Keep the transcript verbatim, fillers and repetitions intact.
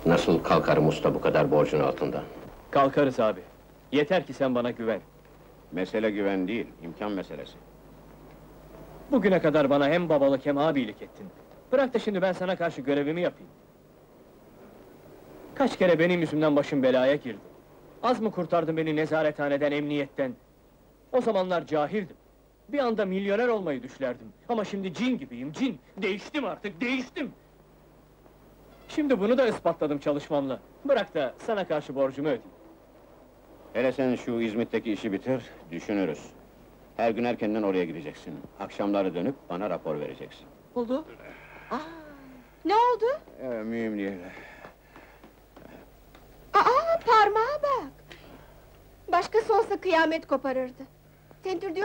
Nasıl kalkarım usta bu kadar borcun altından? Kalkarız abi. Yeter ki sen bana güven. Mesele güven değil, imkan meselesi. Bugüne kadar bana hem babalık hem abilik ettin. Bırak da şimdi ben sana karşı görevimi yapayım. Kaç kere benim yüzümden başım belaya girdi. Az mı kurtardın beni nezarethaneden, emniyetten? O zamanlar cahildim. Bir anda milyoner olmayı düşlerdim. Ama şimdi cin gibiyim, cin! Değiştim artık, değiştim! Şimdi bunu da ispatladım çalışmamla. Bırak da sana karşı borcumu ödeyeyim. Hele sen şu İzmit'teki işi bitir, düşünürüz. Her gün erkenden oraya gideceksin. Akşamları dönüp bana rapor vereceksin. Oldu. Aa, ne oldu? Ee, mühim değil. Aa, parmağa bak! Başkası olsa kıyamet koparırdı. Tentür diyor